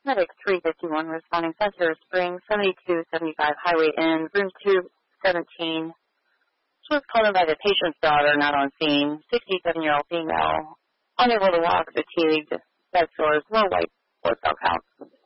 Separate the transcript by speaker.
Speaker 1: Medic 351 responding Center Springs, 7275 Highway N, room 217. She was called in by the patient's daughter, not on scene. 67-year-old female, unable to walk, fatigued, bed sores, low white blood cell counts.